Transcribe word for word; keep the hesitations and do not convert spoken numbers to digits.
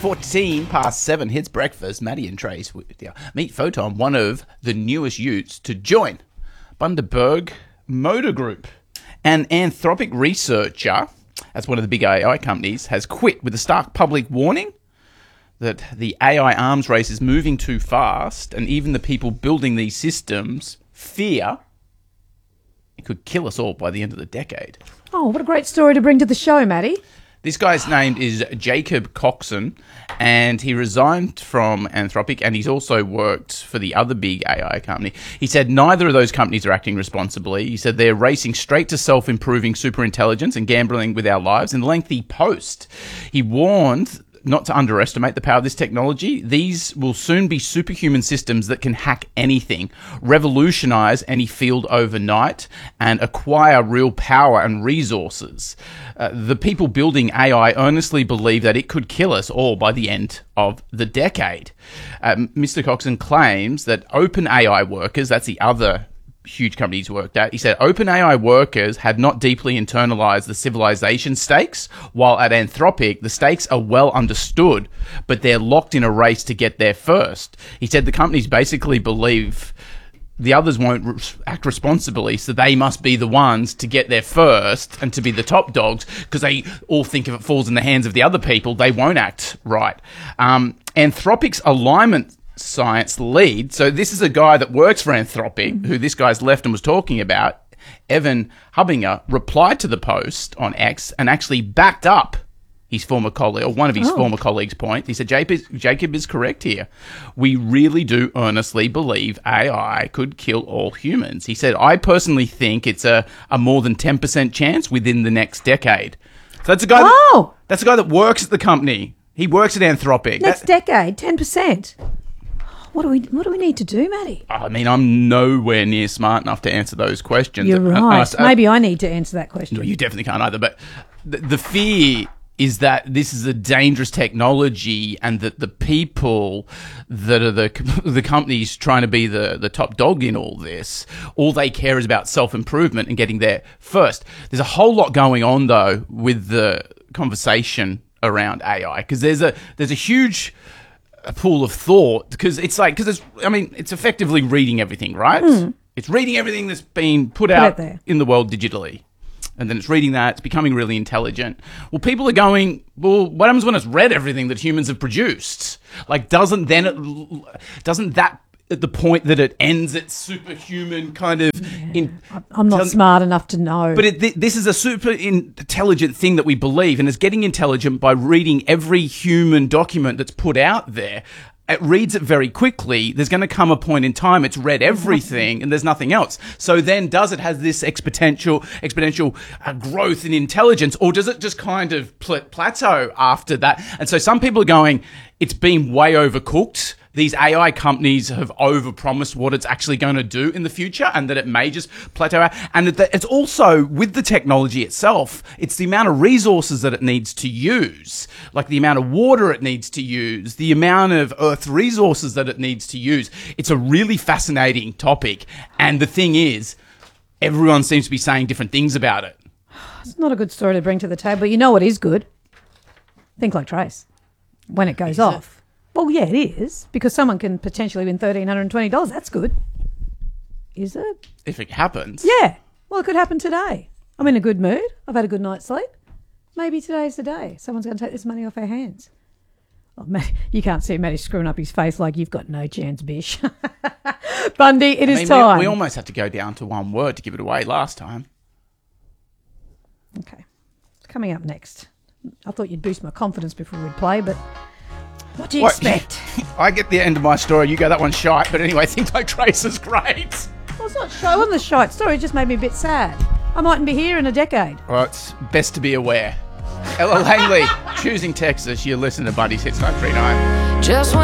fourteen past seven hits breakfast. Maddie and Trace with you. Meet Photon, one of the newest youths to join Bundaberg Motor Group. An Anthropic researcher, as one of the big A I companies, has quit with a stark public warning that the A I arms race is moving too fast, and even the people building these systems fear it could kill us all by the end of the decade. Oh, what a great story to bring to the show, Maddie. This guy's name is Jacob Coxon, and he resigned from Anthropic, and he's also worked for the other big A I company. He said neither of those companies are acting responsibly. He said they're racing straight to self-improving superintelligence and gambling with our lives. In a lengthy post, he warned not to underestimate the power of this technology. These will soon be superhuman systems that can hack anything, revolutionize any field overnight, and acquire real power and resources. Uh, the people building A I earnestly believe that it could kill us all by the end of the decade. Um, Mister Coxon claims that OpenAI workers, that's the other huge companies worked at. He said OpenAI workers had not deeply internalized the civilization stakes, while at Anthropic, the stakes are well understood, but they're locked in a race to get there first. He said the companies basically believe the others won't re- act responsibly, so they must be the ones to get there first and to be the top dogs, because they all think if it falls in the hands of the other people, they won't act right. Um, Anthropic's alignment science lead, so this is a guy that works for Anthropic, who this guy's left and was talking about, Evan Hubinger, replied to the post on X and actually backed up his former colleague, or one of his oh. former colleagues' point. He said, Jacob is, Jacob is correct here. We really do earnestly believe A I could kill all humans. He said, I personally think it's a, a more than ten percent chance within the next decade. So that's a guy, oh. that, that's a guy that works at the company. He works at Anthropic. Next that, decade, ten percent. What do we What do we need to do, Maddie? I mean, I'm nowhere near smart enough to answer those questions. You're right. Uh, uh, Maybe I need to answer that question. No, you definitely can't either. But the, the fear is that this is a dangerous technology, and that the people that are the the companies trying to be the, the top dog in all this, all they care is about self-improvement and getting there first. There's a whole lot going on, though, with the conversation around A I, because there's a there's a huge a pool of thought, because it's like, because it's, I mean, it's effectively reading everything, right? Mm. It's reading everything that's been put, put out in the world digitally. And then it's reading that, it's becoming really intelligent. Well, people are going, well, what happens when it's read everything that humans have produced? Like, doesn't then, it, doesn't that, at the point that it ends its superhuman kind of... Yeah. In, I'm not smart enough to know. But it, this is a super intelligent thing that we believe, and it's getting intelligent by reading every human document that's put out there. It reads it very quickly. There's going to come a point in time it's read everything and there's nothing else. So then does it have this exponential exponential uh, growth in intelligence, or does it just kind of pl- plateau after that? And so some people are going, it's been way overcooked. These A I companies have overpromised what it's actually going to do in the future, and that it may just plateau out. And that it's also, with the technology itself, it's the amount of resources that it needs to use, like the amount of water it needs to use, the amount of Earth resources that it needs to use. It's a really fascinating topic. And the thing is, everyone seems to be saying different things about it. It's not a good story to bring to the table. You know what is good? Think like Trace. When it goes is off. It? Well, yeah, it is, because someone can potentially win one thousand three hundred twenty dollars. That's good. Is it? If it happens. Yeah. Well, it could happen today. I'm in a good mood. I've had a good night's sleep. Maybe today's the day. Someone's going to take this money off our hands. Oh, Matt, you can't see Matty screwing up his face like you've got no chance, Bish. Bundy, it I is mean, time. We, we almost had to go down to one word to give it away last time. Okay. Coming up next. I thought you'd boost my confidence before we'd play, but... What do you what, expect? I get the end of my story, you go, that one's shite, but anyway, Think Like Trace is great. Well, it's not show on the shite story, it just made me a bit sad. I mightn't be here in a decade. Well, it's best to be aware. Ella Langley, choosing Texas, you listen to Bundy's Hits nine three nine. Just